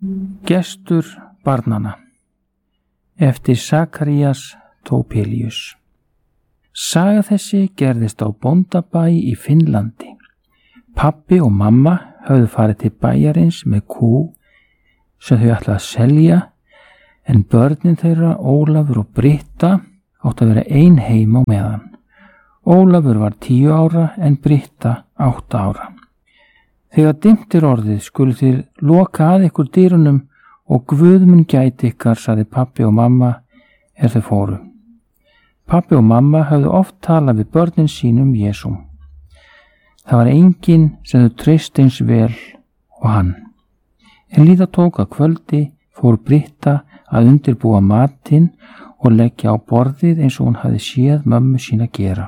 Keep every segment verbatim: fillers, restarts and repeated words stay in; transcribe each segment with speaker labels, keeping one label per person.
Speaker 1: Gestur barnanna eftir Sakarías Topelius. Saga þessi gerðist á bóndabæ í Finnlandi. Pabbi og mamma höfðu farið til bæjarins með kú sem þau ætlaði að selja, en börnin þeirra, Ólafur og Britta, átti að vera ein heima á meðan. Ólafur var tíu ára en Britta átta ára. Þegar dimmt er orðið skulu þér loka að ykkur dyrunum og Guð mun gæti ykkar, sagði pabbi og mamma er þau fóru. Pabbi og mamma höfðu oft talað við börnin sínum Jesú. Það var enginn sem þau treysti eins vel og hann. En líða tók að kvöldi fór Britta að undirbúa matinn og leggja á borðið eins og hún hafði séð mömmu sína gera.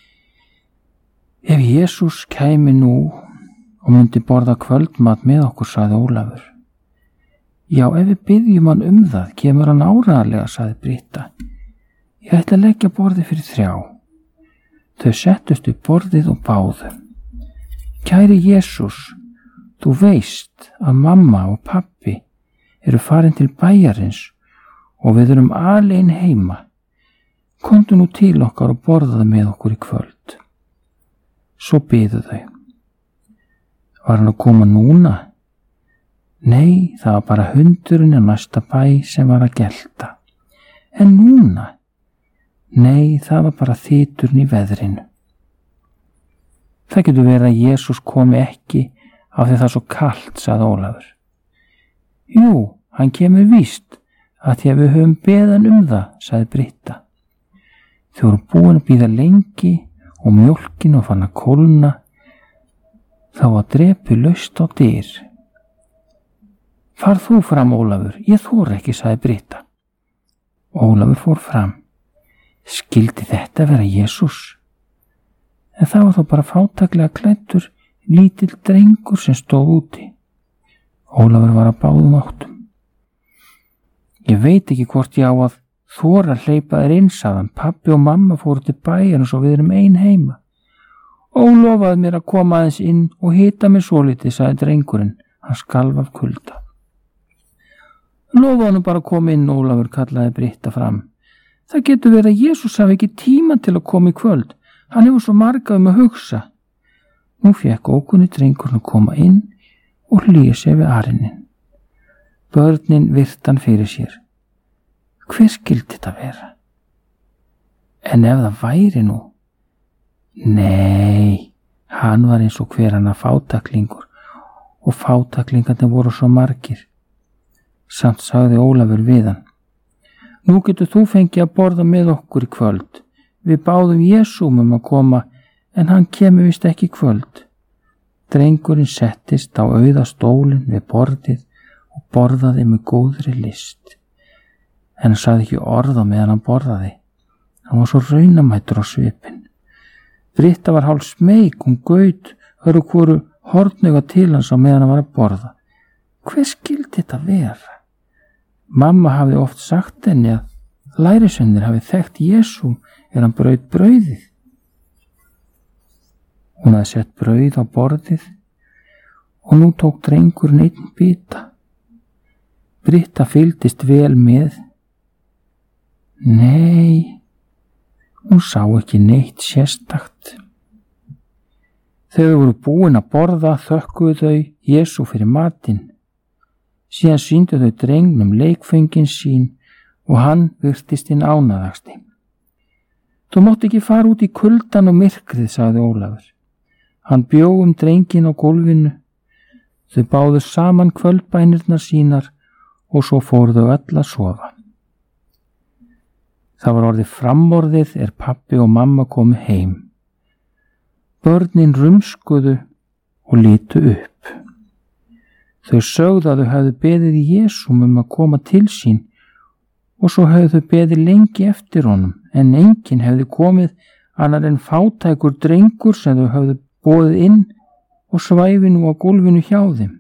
Speaker 1: Ef Jesús kæmi nú og myndi borða kvöldmat með okkur, sagði Ólafur. Já, ef við biðjum hann um það, kemur hann áreiðanlega, sagði Britta. Ég ætla að leggja borðið fyrir þrjá. Þau settust upp borðið og báðu. Kæri Jesús, þú veist að mamma og pabbi eru farin til bæjarins og við erum alein heima. Komdu nú til okkar og borðaðu með okkur í kvöld. Svo biðu þau. Var hann að koma núna? Nei, það var bara hundurinn á næsta bæ sem var að gelta. En núna? Nei, það var bara þyturinn í veðrinu. Það getur verið að Jesús komi ekki af því það er svo kalt, sagði Ólafur. Jú, hann kemur víst að því að við höfum beðan um það, sagði Britta. Þau voru búin að bíða lengi og mjólkin og fann að kólna. Þá var drepi laust á dyr. Far þú fram, Ólafur, ég þori ekki, sagði Britta. Ólafur fór fram. Skildi þetta vera Jesús? En það var þó bara fátæklega klæddur lítill drengur sem stóð úti. Ólafur var að báðum áttum. Ég veit ekki hvort ég á að þora að hleypa þér inn, sagði hann. Pabbi og mamma fóru til bæjarins og við erum ein heima. Ó, lofaði mér að koma aðeins inn og hita mig svolítið, sagði drengurinn. Hann skalf af kulda. Lofaði hann bara að koma inn, Ólafur, kallaði Britta fram. Það getur verið að Jesús hafi ekki tíma til að koma í kvöld. Hann hefur svo marga um að hugsa. Nú fékk ókunni drengurinn að koma inn og hlýja sig við arinin. Börnin virti hann fyrir sér. Hver skildi þetta vera? En ef það væri nú? Nei, hann var eins og hver annar fátæklingur og fátæklingarnir voru svo margir. Samt sagði Ólafur við hann. Nú getur þú fengið að borða með okkur í kvöld. Við báðum Jesú um að koma en hann kemur vist ekki í kvöld. Drengurinn settist á auða stólinn við borðið og borðaði með góðri list. En hann sagði ekki orð á meðan hann borðaði. Hann var svo raunamættur á svipinn. Britta var hálf smeyk, hún gaut, hörðu hvoru hornauga til hans á meðan hann var að borða. Hver skildi þetta vera? Mamma hafði oft sagt henni að lærisveinir hafi þekkt Jesú er hann braut brauðið. Hún hafði sett brauð á borðið og nú tók drengurinn einn bita. Britta fylgdist vel með. Nei, hún sá ekki neitt sérstakt. Þegar þau voru búin að borða þökkuðu þau Jesú fyrir matinn. Síðan sýndu þau drengnum leikföngin sín og hann virtist hinn ánægðasti. Þú mátt ekki fara út í kuldan og myrkrið, sagði Ólafur. Hann bjó um drengin á gólfinu. Þau báðu saman kvöldbænirnar sínar og svo fóru þau öll að sofa. Það var orðið framorðið er pabbi og mamma komu heim. Börnin rumskuðu og litu upp. Þau sögðu að þau hefðu beðið Jesúm um að koma til sín og svo hefðu þau beðið lengi eftir honum en enginn hefði komið annar en fátækur drengur sem þau hefðu boðið inn og svæfi nú á gólfinu hjá þeim.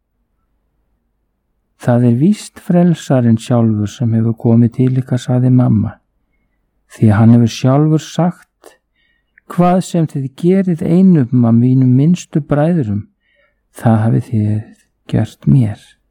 Speaker 1: Það er víst frelsarinn sjálfur sem hefur komið til ykkar, sagði mamma. Því að hann hefur sjálfur sagt, hvað sem þið gerið einum af mínum minnstu bræðurum, það hafið þið gert mér.